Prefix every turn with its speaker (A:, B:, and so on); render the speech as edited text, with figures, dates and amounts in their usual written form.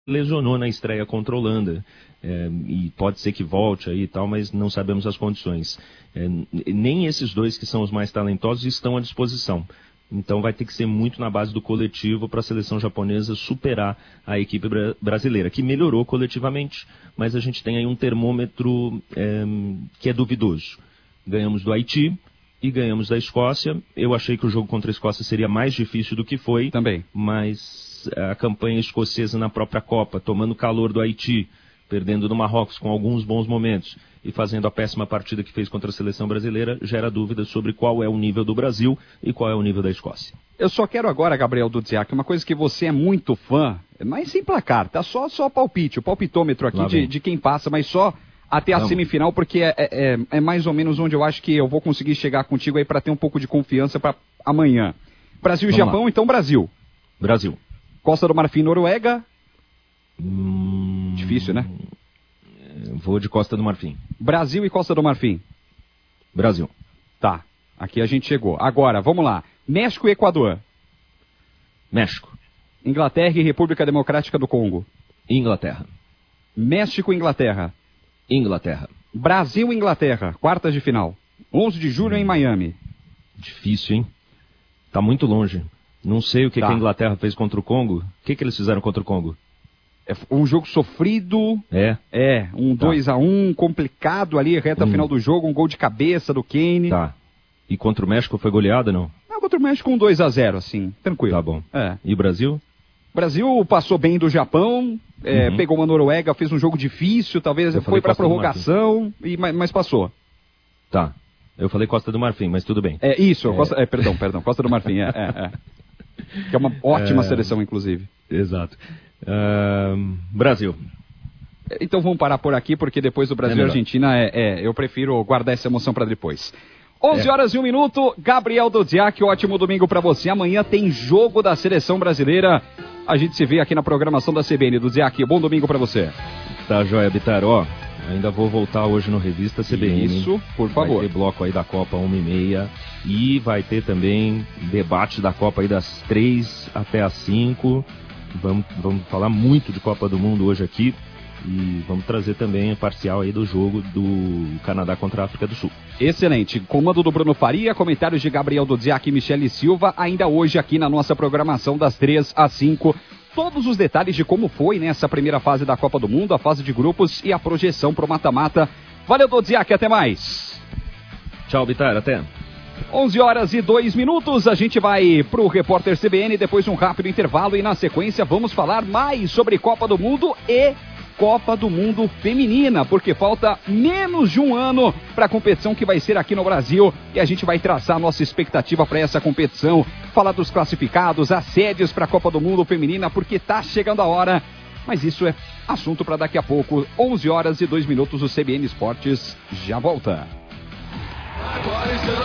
A: lesionou na estreia contra a Holanda, e pode ser que volte aí e tal, mas não sabemos as condições. Nem esses dois que são os mais talentosos estão à disposição. Então vai ter que ser muito na base do coletivo para a seleção japonesa superar a equipe brasileira, que melhorou coletivamente, mas a gente tem aí um termômetro que é duvidoso. Ganhamos do Haiti e ganhamos da Escócia. Eu achei que o jogo contra a Escócia seria mais difícil do que foi.
B: Também.
A: Mas a campanha escocesa na própria Copa, tomando calor do Haiti, perdendo do Marrocos com alguns bons momentos e fazendo a péssima partida que fez contra a seleção brasileira, gera dúvidas sobre qual é o nível do Brasil e qual é o nível da Escócia.
B: Eu só quero agora, Gabriel Dudziak, uma coisa que você é muito fã, mas sem placar, tá? Só palpite, o palpitômetro aqui de quem passa, mas só até a semifinal, porque é mais ou menos onde eu acho que eu vou conseguir chegar contigo aí para ter um pouco de confiança para amanhã. Brasil e Japão, então Brasil.
A: Brasil.
B: Costa do Marfim, Noruega. Difícil, né?
A: Vou de Costa do Marfim.
B: Brasil e Costa do Marfim.
A: Brasil.
B: Tá, aqui a gente chegou. Agora, vamos lá. México e Equador.
A: México.
B: Inglaterra e República Democrática do Congo.
A: Inglaterra.
B: México e Inglaterra.
A: Inglaterra.
B: Brasil e Inglaterra, quartas de final. 11 de julho em Miami.
A: Difícil, hein? Tá muito longe. Não sei o que a Inglaterra fez contra o Congo. O que eles fizeram contra o Congo?
B: É um jogo sofrido. Um 2-1, complicado ali, reta final do jogo, um gol de cabeça do Kane.
A: Tá. E contra o México foi goleada, não?
B: Contra o México um 2-0, assim, tranquilo.
A: Tá bom. E o Brasil?
B: Brasil passou bem do Japão, pegou uma Noruega, fez um jogo difícil, talvez foi pra prorrogação, mas passou.
A: Tá. Eu falei Costa do Marfim, mas tudo bem.
B: Perdão, Costa do Marfim, Que é uma ótima seleção, inclusive.
A: Exato. Brasil.
B: Então vamos parar por aqui, porque depois do Brasil e Argentina, eu prefiro guardar essa emoção para depois. 11 horas e 1 minuto, Gabriel Dudziak, ótimo domingo para você. Amanhã tem jogo da seleção brasileira. A gente se vê aqui na programação da CBN. Dudziak, bom domingo para você.
A: Tá joia, Bitar. Ainda vou voltar hoje no Revista CBN.
B: Isso, por favor.
A: Vai ter bloco aí da Copa 1h30 e vai ter também debate da Copa aí das 3 até as 5. Vamos falar muito de Copa do Mundo hoje aqui. E vamos trazer também a parcial aí do jogo do Canadá contra a África do Sul.
B: Excelente. Comando do Bruno Faria, comentários de Gabriel Dudziak e Michele Silva, ainda hoje aqui na nossa programação das 3 às 5. Todos os detalhes de como foi nessa primeira fase da Copa do Mundo, a fase de grupos e a projeção pro mata-mata. Valeu, Dudziak, até mais.
A: Tchau, Bitar, até.
B: 11 horas e 2 minutos, a gente vai pro Repórter CBN, depois um rápido intervalo e na sequência vamos falar mais sobre Copa do Mundo e Copa do Mundo Feminina, porque falta menos de um ano para a competição que vai ser aqui no Brasil e a gente vai traçar a nossa expectativa para essa competição, falar dos classificados, as sedes para a Copa do Mundo Feminina, porque tá chegando a hora, mas isso é assunto para daqui a pouco. 11 horas e 2 minutos, o CBN Esportes já volta.